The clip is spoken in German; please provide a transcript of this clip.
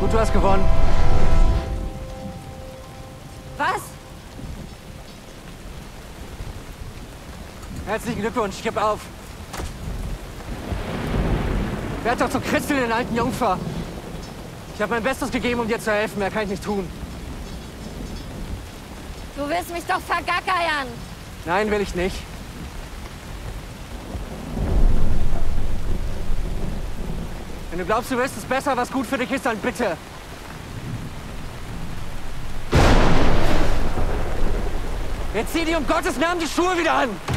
Und du hast gewonnen. Was? Herzlichen Glückwunsch, gib auf. Werd doch zu Christel, den alten Jungfer. Ich habe mein Bestes gegeben, um dir zu helfen. Mehr kann ich nicht tun. Du willst mich doch vergackeiern. Nein, will ich nicht. Wenn du glaubst, du wirst es besser, was gut für dich ist, dann bitte. Jetzt zieh dir um Gottes Namen die Schuhe wieder an!